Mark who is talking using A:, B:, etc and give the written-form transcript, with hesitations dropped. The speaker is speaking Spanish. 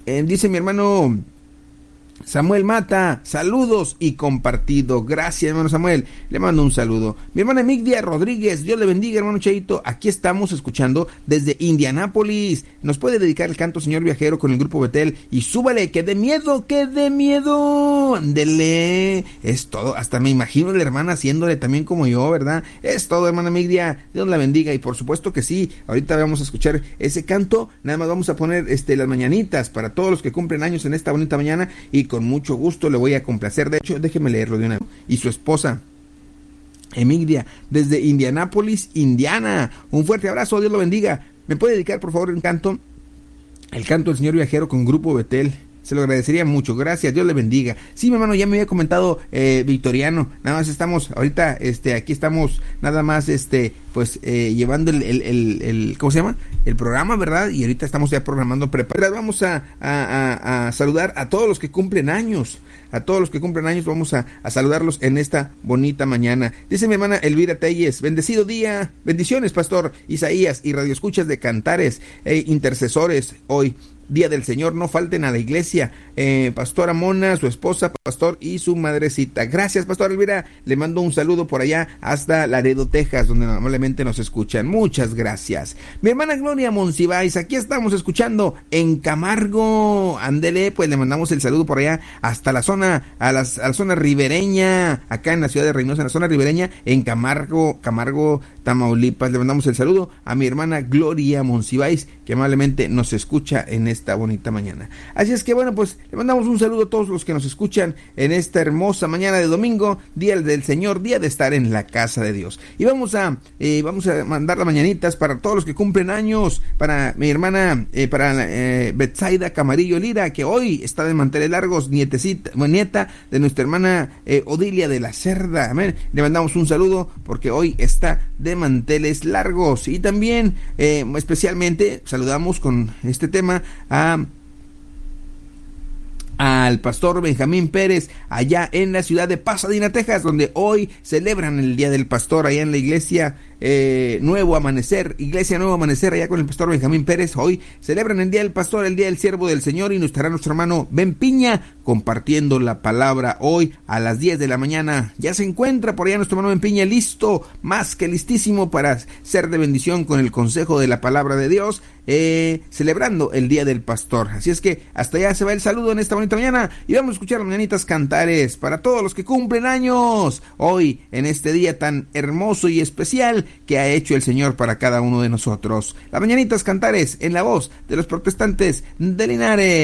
A: Dice mi hermano Samuel Mata, saludos y compartido. Gracias, hermano Samuel. Le mando un saludo. Mi hermana Migdia Rodríguez, Dios le bendiga, hermano Cheito. Aquí estamos escuchando desde Indianápolis. Nos puede dedicar el canto Señor Viajero con el grupo Betel. Y súbale, que de miedo, que de miedo. Ándele. Es todo. Hasta me imagino la hermana haciéndole también como yo, ¿verdad? Es todo, hermana Migdia. Dios la bendiga. Y por supuesto que sí. Ahorita vamos a escuchar ese canto. Nada más vamos a poner las mañanitas para todos los que cumplen años en esta bonita mañana. Y con mucho gusto le voy a complacer. De hecho, déjeme leerlo de una vez. Y su esposa Emigdia, desde Indianápolis, Indiana. Un fuerte abrazo, Dios lo bendiga. ¿Me puede dedicar, por favor, un canto? El canto del Señor Viajero con Grupo Betel. Se lo agradecería mucho. Gracias, Dios le bendiga. Sí, mi hermano, ya me había comentado Victoriano. Nada más estamos, ahorita, aquí estamos, nada más, llevando el ¿cómo se llama? El programa, ¿verdad? Y ahorita estamos ya programando preparados. Vamos a saludar a todos los que cumplen años. A todos los que cumplen años vamos a saludarlos en esta bonita mañana. Dice mi hermana Elvira Telles, bendecido día, bendiciones, pastor Isaías y radioescuchas de Cantares intercesores hoy. Día del Señor, no falten a la iglesia. Pastora Mona, su esposa, pastor y su madrecita. Gracias, Pastor Elvira. Le mando un saludo por allá hasta Laredo, Texas, donde normalmente nos escuchan. Muchas gracias. Mi hermana Gloria Monsiváis, aquí estamos escuchando en Camargo. Ándele, pues le mandamos el saludo por allá hasta la zona, a la zona ribereña, acá en la ciudad de Reynosa, en la zona ribereña, en Camargo, Tamaulipas. Le mandamos el saludo a mi hermana Gloria Monsiváis, que amablemente nos escucha en esta bonita mañana. Así es que bueno, pues le mandamos un saludo a todos los que nos escuchan en esta hermosa mañana de domingo, día del Señor, día de estar en la casa de Dios. Y vamos a mandar las mañanitas para todos los que cumplen años, para mi hermana, Betsaida Camarillo Lira, que hoy está de manteles largos, nieta de nuestra hermana Odilia de la Cerda. Amén. Le mandamos un saludo porque hoy está de manteles largos. Y también especialmente saludamos con este tema al pastor Benjamín Pérez allá en la ciudad de Pasadena, Texas, donde hoy celebran el Día del Pastor allá en la iglesia Nuevo Amanecer, Iglesia Nuevo Amanecer, allá con el pastor Benjamín Pérez. Hoy celebran el Día del Pastor, el Día del Siervo del Señor, y nos estará nuestro hermano Ben Piña compartiendo la palabra hoy a las 10 de la mañana. Ya se encuentra por allá nuestro hermano Ben Piña listo, más que listísimo para ser de bendición con el consejo de la palabra de Dios, celebrando el Día del Pastor. Así es que hasta allá se va el saludo en esta bonita mañana y vamos a escuchar las mañanitas Cantares para todos los que cumplen años hoy en este día tan hermoso y especial que ha hecho el Señor para cada uno de nosotros. Las mañanitas Cantares en la voz de los protestantes de Linares.